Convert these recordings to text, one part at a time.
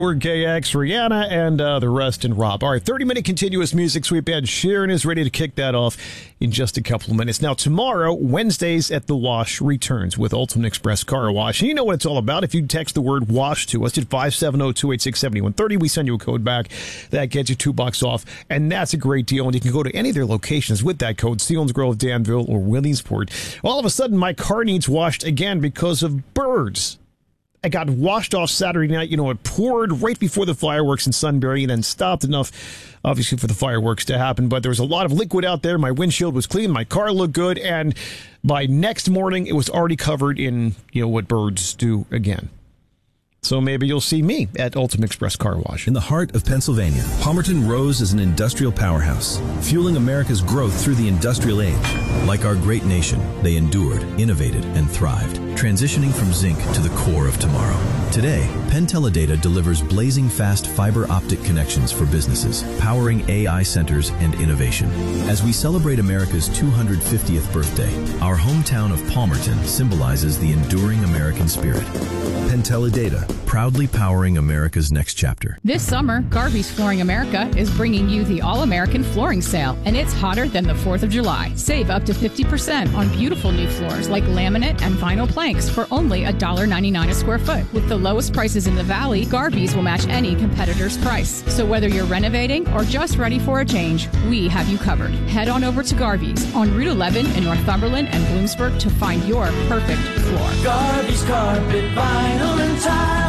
We're KX, Rihanna, and the rest in Rob. All right, 30-minute continuous music sweep. Ed Sheeran is ready to kick that off in just a couple of minutes. Now, tomorrow, Wednesdays at the Wash returns with Ultimate Express Car Wash. And you know what it's all about. If you text the word WASH to us at 570-286-7130, we send you a code back. That gets you $2 off, and that's a great deal. And you can go to any of their locations with that code, Selinsgrove, Danville, or Williamsport. All of a sudden, my car needs washed again because of birds. I got washed off Saturday night. It poured right before the fireworks in Sunbury and then stopped enough, obviously, for the fireworks to happen. But there was a lot of liquid out there. My windshield was clean. My car looked good. And by next morning, it was already covered in, what birds do again. So maybe you'll see me at Ultimate Express Car Wash. In the heart of Pennsylvania, Palmerton rose as an industrial powerhouse, fueling America's growth through the industrial age. Like our great nation, they endured, innovated, and thrived, transitioning from zinc to the core of tomorrow. Today, Penn Teledata delivers blazing fast fiber optic connections for businesses, powering AI centers and innovation. As we celebrate America's 250th birthday, our hometown of Palmerton symbolizes the enduring American spirit. Penn Teledata, proudly powering America's next chapter. This summer, Garvey's Flooring America is bringing you the All-American Flooring Sale, and it's hotter than the 4th of July. Save up to 50% on beautiful new floors like laminate and vinyl planks for only $1.99 a square foot. With the lowest prices in the Valley, Garvey's will match any competitor's price. So whether you're renovating or just ready for a change, we have you covered. Head on over to Garvey's on Route 11 in Northumberland and Bloomsburg to find your perfect floor. Garvey's Carpet, Vinyl, and Tile.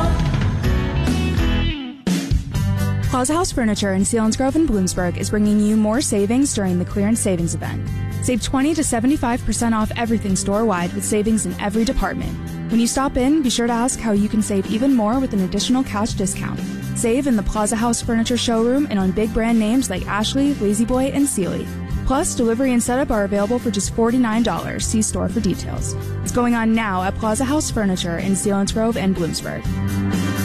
Plaza House Furniture in Selinsgrove and Bloomsburg is bringing you more savings during the clearance savings event. Save 20 to 75% off everything store-wide with savings in every department. When you stop in, be sure to ask how you can save even more with an additional cash discount. Save in the Plaza House Furniture showroom and on big brand names like Ashley, La-Z-Boy, and Sealy. Plus, delivery and setup are available for just $49. See store for details. It's going on now at Plaza House Furniture in Selinsgrove and Bloomsburg.